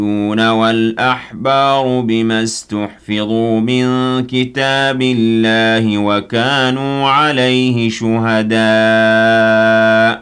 والأحبار بما استحفظوا من كتاب الله وكانوا عليه شهداء